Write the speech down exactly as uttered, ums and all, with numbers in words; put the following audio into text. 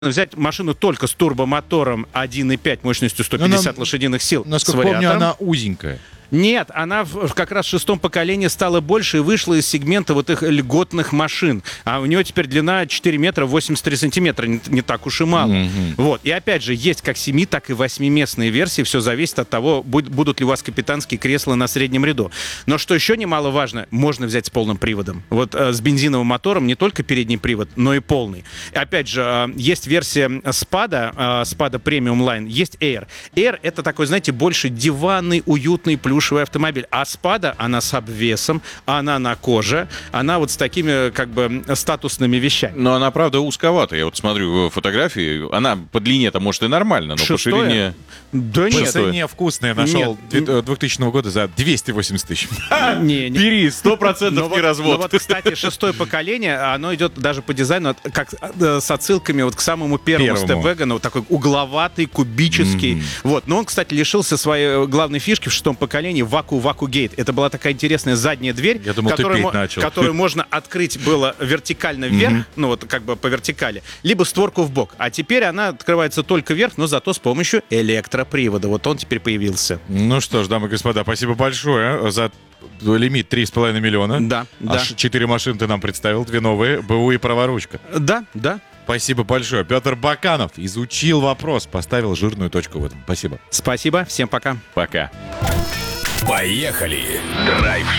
взять машину только с турбомотором один и пять мощностью сто пятьдесят она, лошадиных сил. Насколько с вариатором. помню, она узенькая. Нет, она в, как раз в шестом поколении стала больше и вышла из сегмента вот их льготных машин. А у нее теперь длина четыре метра восемьдесят три сантиметра, не, не так уж и мало. Mm-hmm. Вот. И опять же, есть как семи, так и восьмиместные версии. Все зависит от того, будь, будут ли у вас капитанские кресла на среднем ряду. Но что еще немаловажно, можно взять с полным приводом. Вот э, с бензиновым мотором не только передний привод, но и полный. И опять же, э, есть версия спада, э, спада Premium Line, есть Air. Air — это такой, знаете, больше диванный, уютный, плюшевый автомобиль. А спада, она с обвесом, она на коже, она вот с такими как бы статусными вещами. Но она, правда, узковата. Я вот смотрю фотографии, она по длине-то, может, и нормально, но Шестое? по ширине... Да По нет. цене вкусная нашел двухтысячного года за двести восемьдесят тысяч. Не, не. Бери, сто процентов не вот, развод. Ну вот, кстати, шестое поколение, оно идет даже по дизайну как с отсылками вот к самому первому, Первому. Степвегану, вот такой угловатый, кубический. Mm-hmm. Вот. Но он, кстати, лишился своей главной фишки в шестом поколении — ваку-ваку-гейт. Это была такая интересная задняя дверь, Я думал, которую, ты петь начал. которую можно открыть было вертикально вверх, Mm-hmm. ну вот как бы по вертикали, либо створку в бок. А теперь она открывается только вверх, но зато с помощью электропривода. Вот он теперь появился. Ну что ж, дамы и господа, спасибо большое за лимит три с половиной миллиона. Да, да. Аж четыре машины ты нам представил, две новые, БУ и праворучка. Да, да. Спасибо большое. Петр Баканов изучил вопрос, поставил жирную точку в этом. Спасибо. Спасибо, всем пока. Пока. Поехали! Драйв-шоу